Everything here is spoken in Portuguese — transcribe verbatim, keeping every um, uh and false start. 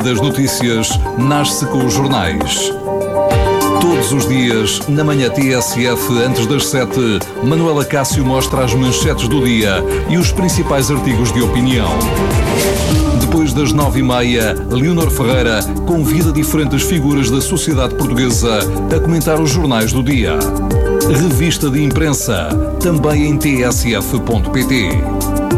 das notícias nasce com os jornais. Todos os dias, na manhã T S F, antes das sete, Manuela Cássio mostra as manchetes do dia e os principais artigos de opinião. Depois das nove e meia, Leonor Ferreira convida diferentes figuras da sociedade portuguesa a comentar os jornais do dia. Revista de imprensa, também em t s f ponto p t.